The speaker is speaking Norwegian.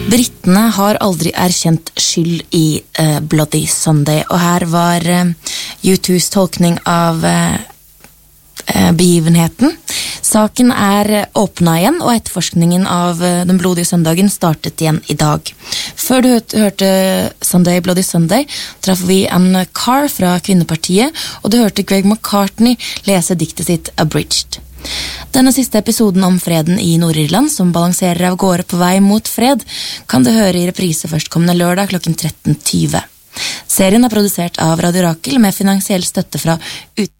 Britene har aldri erkjent skyld i Bloody Sunday, og her var U2s tolkning av begivenheten. Saken åpnet igjen, og etterforskningen av den blodige søndagen startet igjen i dag. Før du hørte Sunday, Bloody Sunday, traff vi Anne Carr fra Kvinnepartiet, og du hørte Greg McCartney lese diktet sitt Abridged. Denne siste episoden om freden i Nord-Irland, som balanserer av gårde på vei mot fred, kan du høre i reprise førstkommende lørdag klokken 13:20. Serien produsert av Radio Rakel med finansiell støtte fra